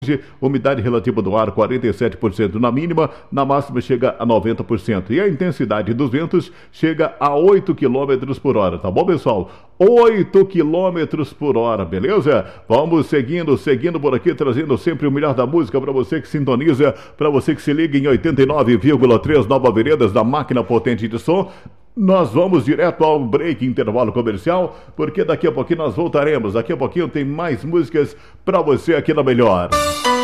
Umidade relativa do ar 47% na mínima, na máxima chega a 90%. E a intensidade dos ventos chega a 8 km por hora, tá bom, pessoal? 8 km por hora, beleza? Vamos seguindo por aqui, trazendo sempre o melhor da música para você que sintoniza, para você que se liga em 89,3 Nova Veredas da Máquina Potente de Som. Nós vamos direto ao break, intervalo comercial, porque daqui a pouquinho nós voltaremos. Daqui a pouquinho tem mais músicas para você aqui na Melhor.